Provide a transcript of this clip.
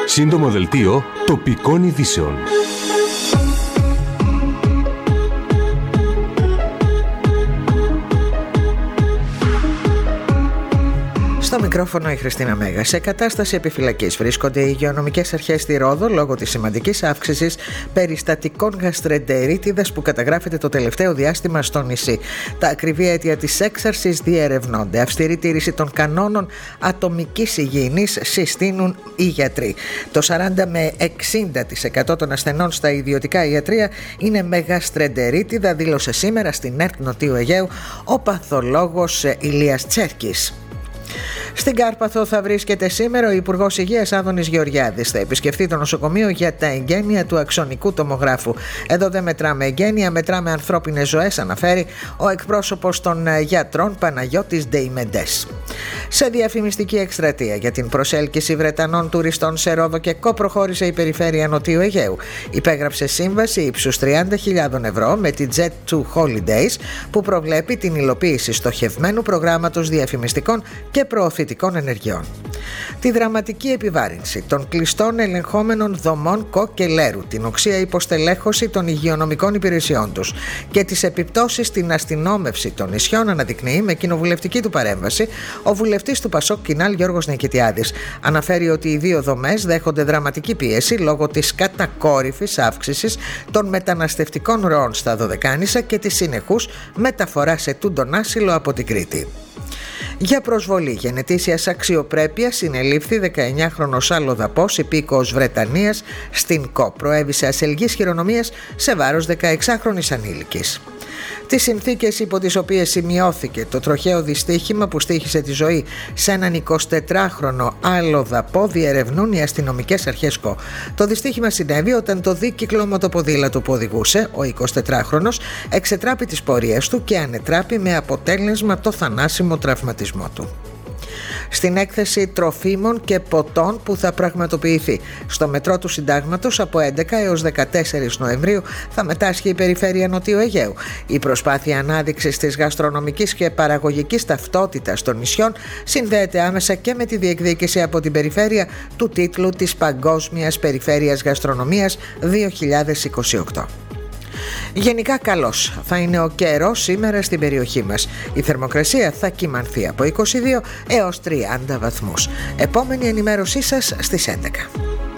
Σύντομο δελτίο τοπικών ειδήσεων. Στο μικρόφωνο η Χριστίνα Μέγα. Σε κατάσταση επιφυλακής βρίσκονται οι υγειονομικές αρχές στη Ρόδο λόγω της σημαντικής αύξησης περιστατικών γαστρεντερίτιδας που καταγράφεται το τελευταίο διάστημα στο νησί. Τα ακριβή αίτια της έξαρσης διερευνώνται. Αυστηρή τήρηση των κανόνων ατομικής υγιεινής συστήνουν οι γιατροί. Το 40 με 60% των ασθενών στα ιδιωτικά ιατρεία είναι με γαστρεντερίτιδα, δήλωσε σήμερα στην ΕΡΤ Νοτιού Αιγαίου ο παθολόγος Ηλίας Τσέρκης. Στην Κάρπαθο θα βρίσκεται σήμερα ο Υπουργός Υγείας Άδωνης Γεωργιάδης. Θα επισκεφθεί το νοσοκομείο για τα εγγένεια του αξονικού τομογράφου. Εδώ δεν μετράμε εγγένεια, μετράμε ανθρώπινες ζωές, αναφέρει ο εκπρόσωπος των γιατρών Παναγιώτης Ντεϊμεντές. Σε διαφημιστική εκστρατεία για την προσέλκυση Βρετανών τουριστών σε Ρόδο και Κο προχώρησε η περιφέρεια Νοτιού Αιγαίου. Υπέγραψε σύμβαση ύψους 30.000 ευρώ με τη Jet2 Holidays που προβλέπει την υλοποίηση στοχευμένου προγράμματος διαφημιστικών και προωθητικών ενεργειών. Τη δραματική επιβάρυνση των κλειστών ελεγχόμενων δομών Κο και Λέρου, την οξία υποστελέχωση των υγειονομικών υπηρεσιών τους και τις επιπτώσεις στην αστυνόμευση των νησιών αναδεικνύει με κοινοβουλευτική του παρέμβαση ο βουλευτής του Πασόκ Κινάλ Γιώργος Νικητιάδης. Αναφέρει ότι οι δύο δομές δέχονται δραματική πίεση λόγω της κατακόρυφης αύξησης των μεταναστευτικών ροών στα Δωδεκάνησα και της συνεχούς μεταφοράς ετούντων άσυλο από την Κρήτη. Για προσβολή γενετήσιας αξιοπρέπειας συνελήφθη 19χρονος αλλοδαπός υπήκοος Βρετανίας στην Κο. Προέβησε ασελγής χειρονομίας σε βάρος 16χρονης ανήλικης. Τις συνθήκες υπό τις οποίες σημειώθηκε το τροχαίο δυστύχημα που στοίχισε τη ζωή σε έναν 24χρονο αλλοδαπό διερευνούν οι αστυνομικές αρχές Κο. Το δυστύχημα συνέβη όταν το δίκυκλο μοτοποδήλατο που οδηγούσε, ο 24χρονος, εξετράπη τις πορείες του και ανετράπη με αποτέλεσμα το θανάσιμο τραυματισμό του. Στην έκθεση τροφίμων και ποτών που θα πραγματοποιηθεί στο μετρό του Συντάγματος από 11 έως 14 Νοεμβρίου θα μετάσχει η περιφέρεια Νοτιού Αιγαίου. Η προσπάθεια ανάδειξης της γαστρονομικής και παραγωγικής ταυτότητας των νησιών συνδέεται άμεσα και με τη διεκδίκηση από την περιφέρεια του τίτλου της Παγκόσμιας Περιφέρειας Γαστρονομίας 2028. Γενικά καλός θα είναι ο καιρός σήμερα στην περιοχή μας. Η θερμοκρασία θα κυμανθεί από 22 έως 30 βαθμούς. Επόμενη ενημέρωσή σας στις 11.